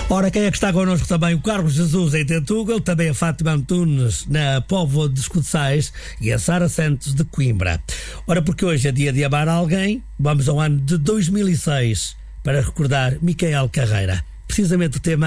Ora, quem é que está connosco também? O Carlos Jesus em Tentugal, também a Fátima Antunes na Póvoa de Escudiçais e a Sara Santos de Coimbra. Ora, porque hoje é dia de amar alguém, vamos ao ano de 2006 para recordar Micael Carreira. Precisamente o tema